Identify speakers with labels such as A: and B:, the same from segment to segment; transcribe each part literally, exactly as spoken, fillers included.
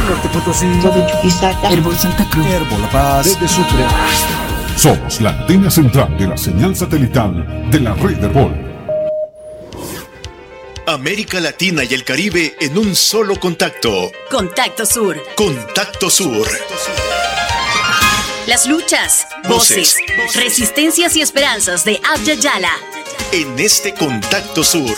A: Norte Potosí,
B: todo Chuquisaca,
C: Herbol Santa Cruz,
A: Herbol La Paz, desde Sucre.
D: Somos la antena central de la señal satelital de la red Herbol.
E: América Latina y el Caribe en un solo contacto.
F: Contacto Sur.
E: Contacto Sur.
F: Las luchas, voces, voces, resistencias y esperanzas de Abya Yala.
E: En este Contacto Sur.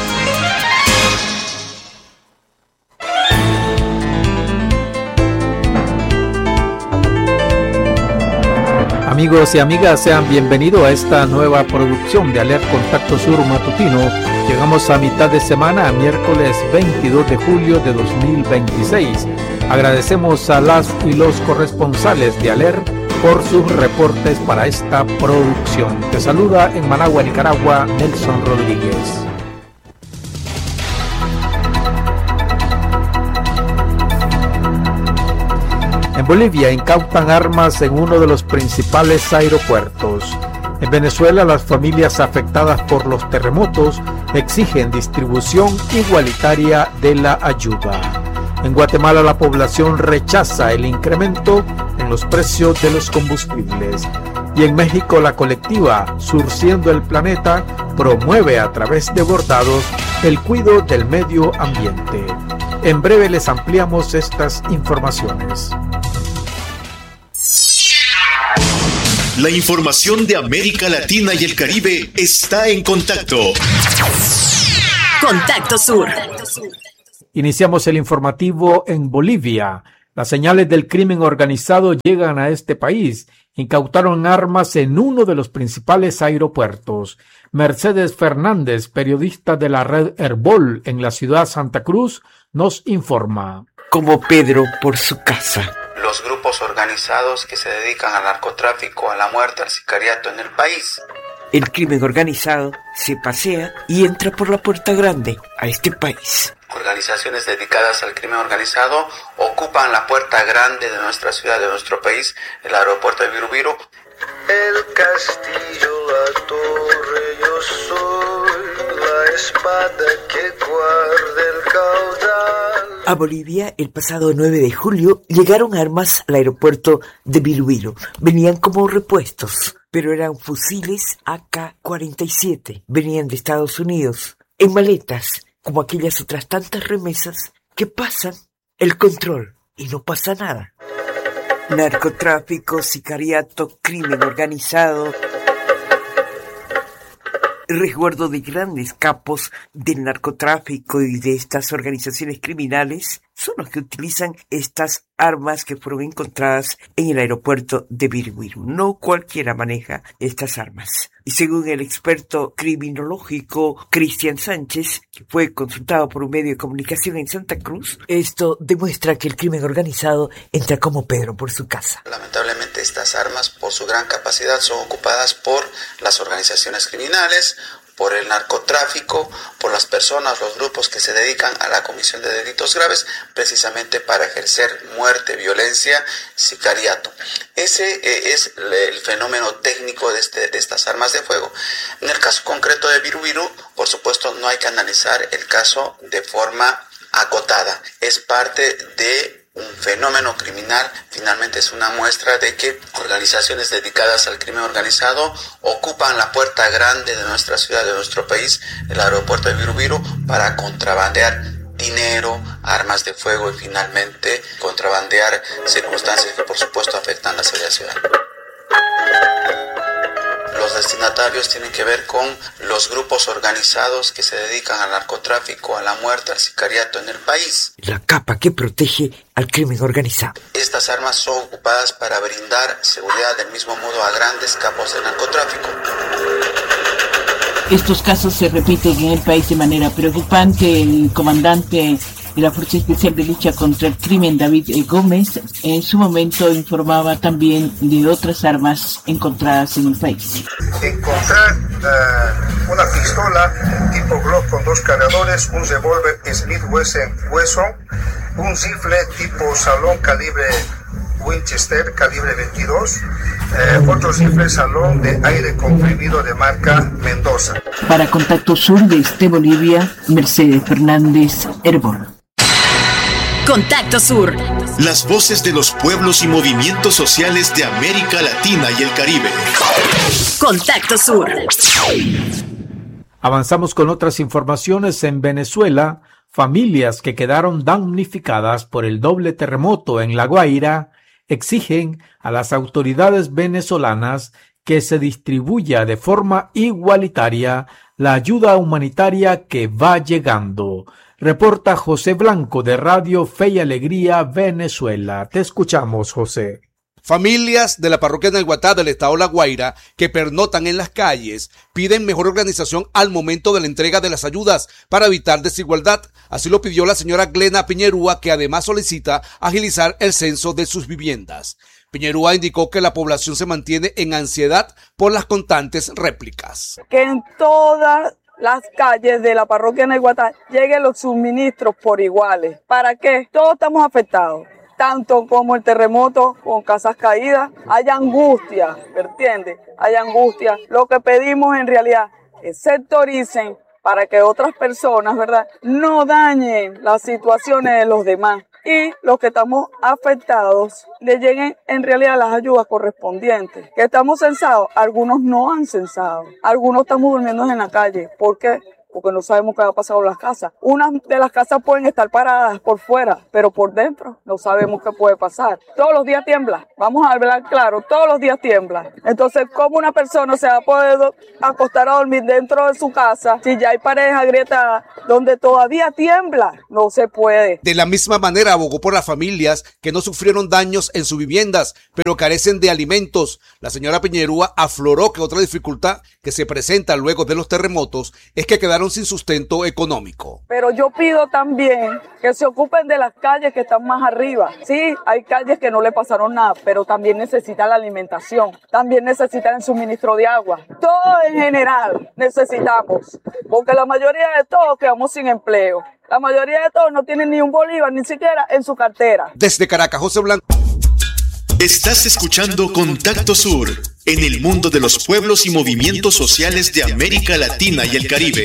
G: Amigos y amigas, sean bienvenidos a esta nueva producción de Aler Contacto Sur Matutino. Llegamos a mitad de semana, miércoles veintidós de julio de dos mil veintiséis. Agradecemos a las y los corresponsales de Aler por sus reportes para esta producción. Te saluda en Managua, Nicaragua, Nelson Rodríguez. En Bolivia incautan armas en uno de los principales aeropuertos. En Venezuela, las familias afectadas por los terremotos exigen distribución igualitaria de la ayuda. En Guatemala, la población rechaza el incremento en los precios de los combustibles. Y en México, la colectiva Surciendo el Planeta promueve a través de bordados el cuidado del medio ambiente. En breve les ampliamos estas informaciones.
E: La información de América Latina y el Caribe está en contacto.
F: Contacto Sur.
G: Iniciamos el informativo en Bolivia. Las señales del crimen organizado llegan a este país. Incautaron armas en uno de los principales aeropuertos. Mercedes Fernández, periodista de la red Herbol en la ciudad Santa Cruz, nos informa.
B: Como Pedro por su casa.
H: Los grupos organizados que se dedican al narcotráfico, a la muerte, al sicariato en el país.
B: El crimen organizado se pasea y entra por la puerta grande a este país.
H: Organizaciones dedicadas al crimen organizado ocupan la puerta grande de nuestra ciudad, de nuestro país, el aeropuerto de Virubiru.
I: El castillo, la torre, yo soy la espada que guarda el caudal.
B: A Bolivia, el pasado nueve de julio, llegaron armas al aeropuerto de Virubiru. Venían como repuestos, pero eran fusiles A K cuarenta y siete. Venían de Estados Unidos, en maletas, como aquellas otras tantas remesas que pasan el control y no pasa nada. Narcotráfico, sicariato, crimen organizado, resguardo de grandes capos del narcotráfico y de estas organizaciones criminales son los que utilizan estas armas que fueron encontradas en el aeropuerto de Virubiru. No cualquiera maneja estas armas. Y según el experto criminológico Cristian Sánchez, que fue consultado por un medio de comunicación en Santa Cruz, esto demuestra que el crimen organizado entra como Pedro por su casa.
H: Lamentablemente estas armas, por su gran capacidad, son ocupadas por las organizaciones criminales, por el narcotráfico, por las personas, los grupos que se dedican a la comisión de delitos graves, precisamente para ejercer muerte, violencia, sicariato. Ese eh, es el fenómeno técnico de, este, de estas armas de fuego. En el caso concreto de Virubiru, por supuesto, no hay que analizar el caso de forma acotada. Es parte de un fenómeno criminal, finalmente es una muestra de que organizaciones dedicadas al crimen organizado ocupan la puerta grande de nuestra ciudad, de nuestro país, el aeropuerto de Virubiru, para contrabandear dinero, armas de fuego y finalmente contrabandear circunstancias que por supuesto afectan la seguridad. Los destinatarios tienen que ver con los grupos organizados que se dedican al narcotráfico, a la muerte, al sicariato en el país.
B: La capa que protege al crimen organizado.
H: Estas armas son ocupadas para brindar seguridad del mismo modo a grandes capos del narcotráfico.
C: Estos casos se repiten en el país de manera preocupante. El comandante de la Fuerza Especial de Lucha contra el Crimen, David Gómez, en su momento informaba también de otras armas encontradas en el país.
I: Encontrar uh, una pistola tipo Glock con dos cargadores, un revólver Smith Wesson, un rifle tipo Salón calibre Winchester calibre veintidós, eh, otro rifle Salón de aire comprimido de marca Mendoza.
C: Para Contacto Sur desde Bolivia, Mercedes Fernández, Herbol.
F: Contacto Sur.
E: Las voces de los pueblos y movimientos sociales de América Latina y el Caribe.
F: Contacto Sur.
G: Avanzamos con otras informaciones. En Venezuela, familias que quedaron damnificadas por el doble terremoto en La Guaira exigen a las autoridades venezolanas que se distribuya de forma igualitaria la ayuda humanitaria que va llegando. Reporta José Blanco de Radio Fe y Alegría Venezuela. Te escuchamos, José.
A: Familias de la parroquia Naiguatá del estado La Guaira que pernotan en las calles piden mejor organización al momento de la entrega de las ayudas para evitar desigualdad. Así lo pidió la señora Glena Piñerúa, que además solicita agilizar el censo de sus viviendas. Piñerúa indicó que la población se mantiene en ansiedad por las constantes réplicas.
J: Que en todas las calles de la parroquia Naiguatá lleguen los suministros por iguales. ¿Para qué? Todos estamos afectados. Tanto como el terremoto con casas caídas, hay angustia, ¿me entiendes? Hay angustia. Lo que pedimos en realidad es sectoricen para que otras personas, ¿verdad?, no dañen las situaciones de los demás. Y los que estamos afectados le lleguen en realidad las ayudas correspondientes. Que estamos censados, algunos no han censado. Algunos estamos durmiendo en la calle. ¿Por qué? Porque no sabemos qué va a pasar con las casas. Unas de las casas pueden estar paradas por fuera, pero por dentro no sabemos qué puede pasar. Todos los días tiembla, vamos a hablar claro, todos los días tiembla. Entonces, ¿cómo una persona se va a poder do- acostar a dormir dentro de su casa si ya hay paredes agrietadas donde todavía tiembla? No se puede.
A: De la misma manera abogó por las familias que no sufrieron daños en sus viviendas, pero carecen de alimentos. La señora Piñerúa afloró que otra dificultad que se presenta luego de los terremotos es que quedaron sin sustento económico.
J: Pero yo pido también que se ocupen de las calles que están más arriba. Sí, hay calles que no le pasaron nada, pero también necesitan la alimentación, también necesitan el suministro de agua. Todo en general necesitamos, porque la mayoría de todos quedamos sin empleo. La mayoría de todos no tienen ni un bolívar, ni siquiera en su cartera.
A: Desde Caracas, José Blanco.
E: Estás escuchando Contacto Sur, en el mundo de los pueblos y movimientos sociales de América Latina y el Caribe.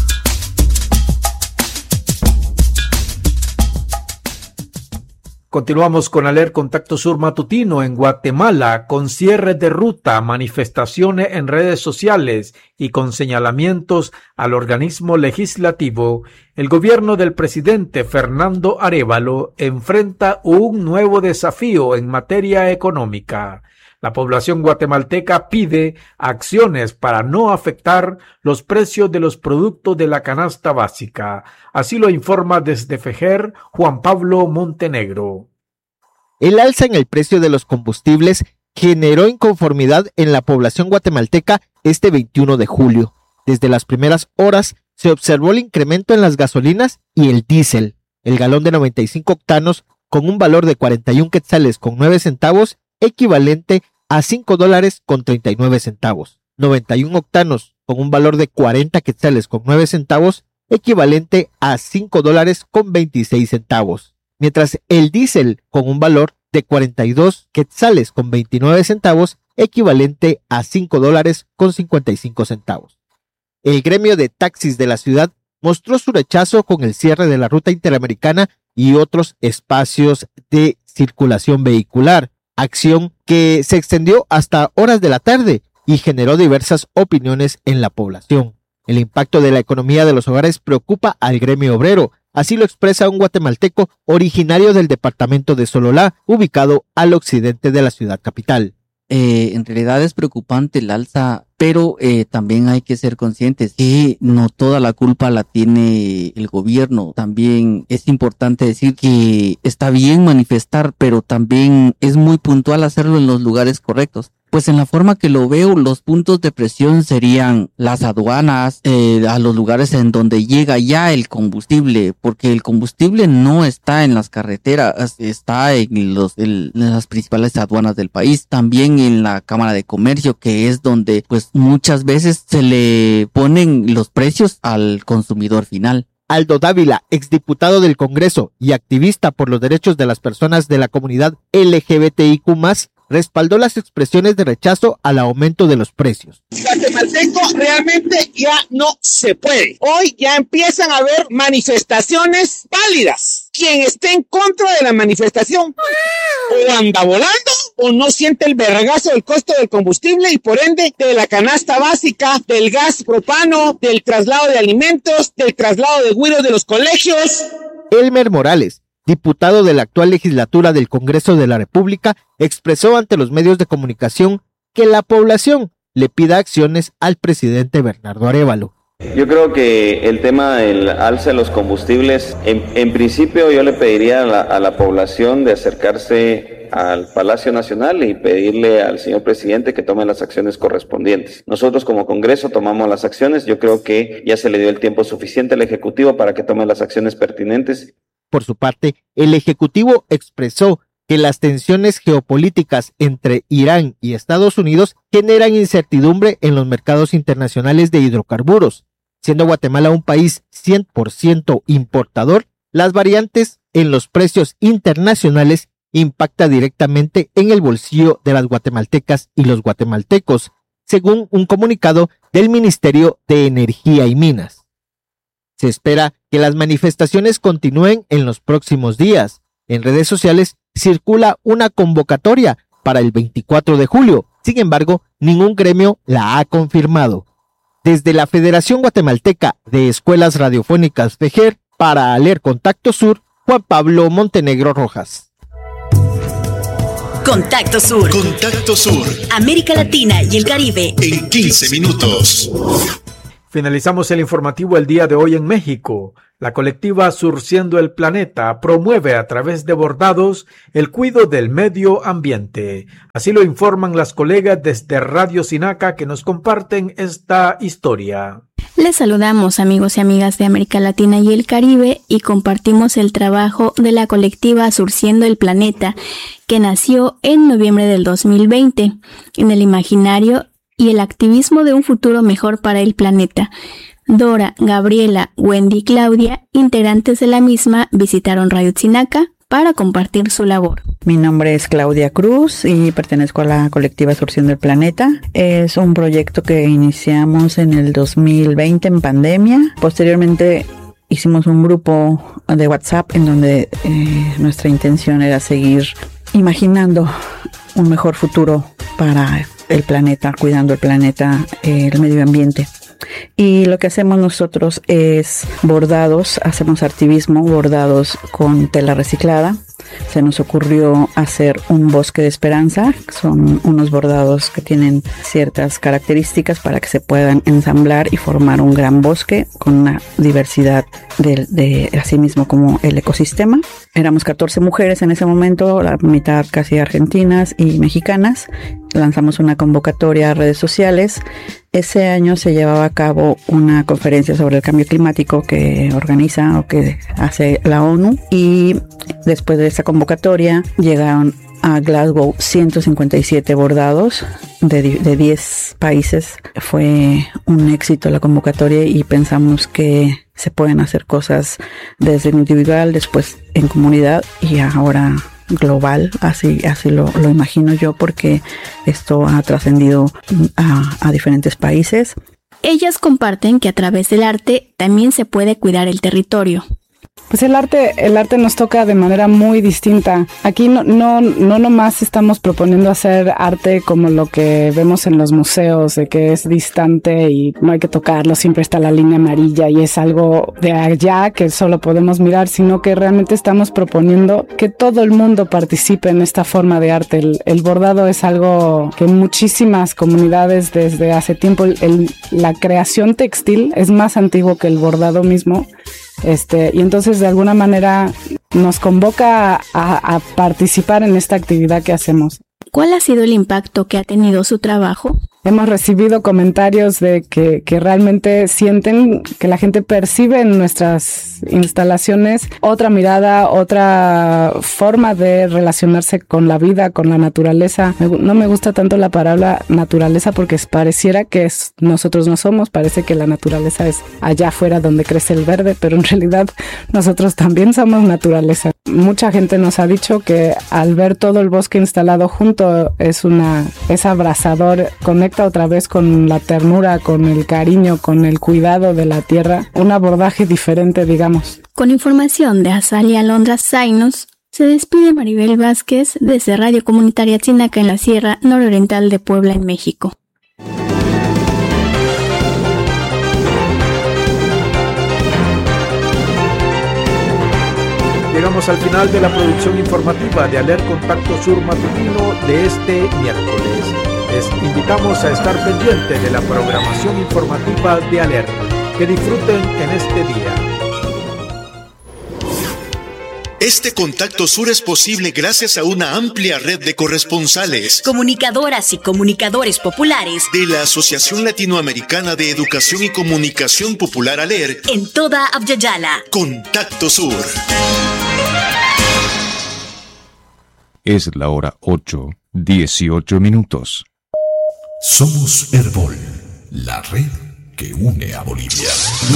G: Continuamos con Aler Contacto Sur Matutino. En Guatemala, con cierres de ruta, manifestaciones en redes sociales y con señalamientos al organismo legislativo, el gobierno del presidente Fernando Arévalo enfrenta un nuevo desafío en materia económica. La población guatemalteca pide acciones para no afectar los precios de los productos de la canasta básica. Así lo informa desde Fejer Juan Pablo Montenegro.
K: El alza en el precio de los combustibles generó inconformidad en la población guatemalteca este veintiuno de julio. Desde las primeras horas se observó el incremento en las gasolinas y el diésel. El galón de noventa y cinco octanos con un valor de cuarenta y un quetzales con nueve centavos, equivalente a cinco dólares con treinta y nueve centavos. noventa y un octanos con un valor de cuarenta quetzales con nueve centavos, equivalente a cinco dólares con veintiséis centavos. Mientras el diésel con un valor de cuarenta y dos quetzales con veintinueve centavos, equivalente a cinco dólares con cincuenta y cinco centavos. El gremio de taxis de la ciudad mostró su rechazo con el cierre de la ruta interamericana y otros espacios de circulación vehicular, acción que se extendió hasta horas de la tarde y generó diversas opiniones en la población. El impacto de la economía de los hogares preocupa al gremio obrero, así lo expresa un guatemalteco originario del departamento de Sololá, ubicado al occidente de la ciudad capital.
L: Eh, en realidad es preocupante el alza, pero eh, también hay que ser conscientes que no toda la culpa la tiene el gobierno. También es importante decir que está bien manifestar, pero también es muy puntual hacerlo en los lugares correctos. Pues en la forma que lo veo, los puntos de presión serían las aduanas, eh, a los lugares en donde llega ya el combustible, porque el combustible no está en las carreteras, está en, los, en las principales aduanas del país, también en la Cámara de Comercio, que es donde pues muchas veces se le ponen los precios al consumidor final.
K: Aldo Dávila, exdiputado del Congreso y activista por los derechos de las personas de la comunidad L G B T I Q más, respaldó las expresiones de rechazo al aumento de los precios.
M: Guatemalteco realmente ya no se puede. Hoy ya empiezan a haber manifestaciones válidas. Quien esté en contra de la manifestación o anda volando o no siente el vergazo del costo del combustible y por ende de la canasta básica, del gas propano, del traslado de alimentos, del traslado de güiros de los colegios.
K: Elmer Morales, diputado de la actual legislatura del Congreso de la República, expresó ante los medios de comunicación que la población le pida acciones al presidente Bernardo Arévalo.
N: Yo creo que el tema del alza de los combustibles, en, en principio yo le pediría a la, a la población de acercarse al Palacio Nacional y pedirle al señor presidente que tome las acciones correspondientes. Nosotros como Congreso tomamos las acciones, yo creo que ya se le dio el tiempo suficiente al Ejecutivo para que tome las acciones pertinentes.
K: Por su parte, el Ejecutivo expresó que las tensiones geopolíticas entre Irán y Estados Unidos generan incertidumbre en los mercados internacionales de hidrocarburos. Siendo Guatemala un país cien por ciento importador, las variantes en los precios internacionales impacta directamente en el bolsillo de las guatemaltecas y los guatemaltecos, según un comunicado del Ministerio de Energía y Minas. Se espera que las manifestaciones continúen en los próximos días. En redes sociales circula una convocatoria para el veinticuatro de julio. Sin embargo, ningún gremio la ha confirmado. Desde la Federación Guatemalteca de Escuelas Radiofónicas FEGER, para Aler Contacto Sur, Juan Pablo Montenegro Rojas.
F: Contacto Sur.
E: Contacto Sur.
F: América Latina y el Caribe.
E: En quince minutos.
G: Finalizamos el informativo el día de hoy en México. La colectiva Surciendo el Planeta promueve a través de bordados el cuidado del medio ambiente. Así lo informan las colegas desde Radio Sinaca que nos comparten esta historia.
O: Les saludamos, amigos y amigas de América Latina y el Caribe, y compartimos el trabajo de la colectiva Surciendo el Planeta, que nació en noviembre del dos mil veinte, en el imaginario y el activismo de un futuro mejor para el planeta. Dora, Gabriela, Wendy y Claudia, integrantes de la misma, visitaron Radio Sinaca para compartir su labor.
P: Mi nombre es Claudia Cruz y pertenezco a la colectiva Surciendo el Planeta. Es un proyecto que iniciamos en el dos mil veinte en pandemia. Posteriormente hicimos un grupo de WhatsApp en donde eh, nuestra intención era seguir imaginando un mejor futuro para el planeta, cuidando el planeta, eh, el medio ambiente. Y lo que hacemos nosotros es bordados, hacemos activismo, bordados con tela reciclada. Se nos ocurrió hacer un bosque de esperanza. Son unos bordados que tienen ciertas características para que se puedan ensamblar y formar un gran bosque con una diversidad de, de así mismo como el ecosistema. Éramos catorce mujeres en ese momento, la mitad casi argentinas y mexicanas. Lanzamos una convocatoria a redes sociales. Ese año se llevaba a cabo una conferencia sobre el cambio climático que organiza o que hace la ONU, y después de esa convocatoria llegaron a Glasgow ciento cincuenta y siete bordados de, de diez países. Fue un éxito la convocatoria y pensamos que se pueden hacer cosas desde lo individual, después en comunidad y ahora global, así así lo, lo imagino yo, porque esto ha trascendido a, a diferentes países.
O: Ellas comparten que a través del arte también se puede cuidar el territorio.
Q: Pues el arte, el arte nos toca de manera muy distinta. Aquí no, no, no nomás estamos proponiendo hacer arte como lo que vemos en los museos, de que es distante y no hay que tocarlo, siempre está la línea amarilla y es algo de allá que solo podemos mirar, sino que realmente estamos proponiendo que todo el mundo participe en esta forma de arte. El, el bordado es algo que muchísimas comunidades desde hace tiempo, el, el, la creación textil es más antiguo que el bordado mismo. Este, y entonces de alguna manera nos convoca a, a participar en esta actividad que hacemos.
O: ¿Cuál ha sido el impacto que ha tenido su trabajo?
Q: Hemos recibido comentarios de que, que realmente sienten que la gente percibe en nuestras instalaciones otra mirada, otra forma de relacionarse con la vida, con la naturaleza. No me gusta tanto la palabra naturaleza porque pareciera que es, nosotros no somos, parece que la naturaleza es allá afuera donde crece el verde, pero en realidad nosotros también somos naturaleza. mucha gente nos ha dicho que al ver todo el bosque instalado junto es una es abrazador, conecta otra vez con la ternura, con el cariño, con el cuidado de la tierra, un abordaje diferente, digamos.
O: Con información de Azalia Alondra Zainos, se despide Maribel Vázquez desde Radio Comunitaria Tzinaca en la Sierra Nororiental de Puebla, en México.
G: Llegamos al final de la producción informativa de Aler Contacto Sur Matutino de este miércoles. Les invitamos a estar pendientes de la programación informativa de Aler. Que disfruten en este día.
E: Este Contacto Sur es posible gracias a una amplia red de corresponsales,
F: comunicadoras y comunicadores populares
E: de la Asociación Latinoamericana de Educación y Comunicación Popular ALER
F: en toda Abya-Yala.
E: Contacto Sur.
R: Es la hora ocho, dieciocho minutos.
D: Somos Herbol, la red que une a Bolivia.